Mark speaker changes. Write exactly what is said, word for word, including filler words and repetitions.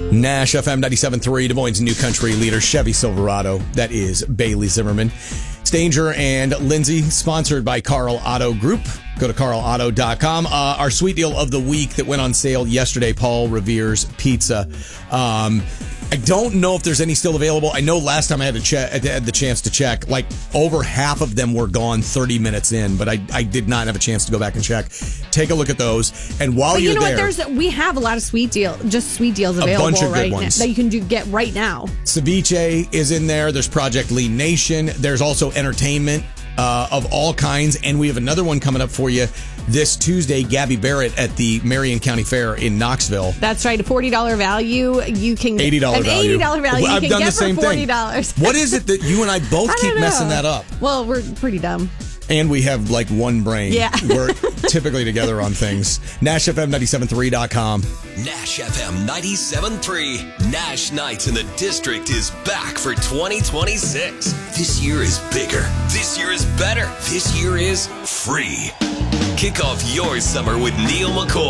Speaker 1: Nash F M ninety-seven point three, Des Moines' new country leader, Chevy Silverado. That is Bailey Zimmerman. Stanger and Lindsay, sponsored by Carl Auto Group. Go to carl auto dot com. Uh, our sweet deal of the week that went on sale yesterday, Paul Revere's Pizza. Um, I don't know if there's any still available. I know last time I had to check, I had the chance to check, like over half of them were gone thirty minutes in, but I, I did not have a chance to go back and check. Take a look at those. And while
Speaker 2: but
Speaker 1: you're
Speaker 2: you know
Speaker 1: there,
Speaker 2: what? There's we have a lot of sweet deal, just sweet deals available
Speaker 1: bunch of good
Speaker 2: right now
Speaker 1: ones
Speaker 2: that you can do get right now.
Speaker 1: Ceviche is in there. There's Project Lean Nation. There's also entertainment uh, of all kinds. And we have another one coming up for you this Tuesday, Gabby Barrett at the Marion County Fair in Knoxville.
Speaker 2: That's right. A forty dollars value. You can
Speaker 1: eighty dollars
Speaker 2: an
Speaker 1: value.
Speaker 2: eighty dollars value. You
Speaker 1: I've
Speaker 2: can
Speaker 1: done
Speaker 2: get
Speaker 1: the same
Speaker 2: for forty dollars.
Speaker 1: thing. What is it that you and I both
Speaker 2: I
Speaker 1: keep
Speaker 2: don't
Speaker 1: messing
Speaker 2: know.
Speaker 1: that up?
Speaker 2: Well, we're pretty dumb.
Speaker 1: And we have like one brain.
Speaker 2: Yeah.
Speaker 1: We're typically together on things. Nash F M ninety-seven point three dot com.
Speaker 3: Nash F M ninety-seven point three. Nash Nights in the District is back for twenty twenty-six. This year is bigger. This year is better. This year is free. Kick off your summer with Neil McCoy.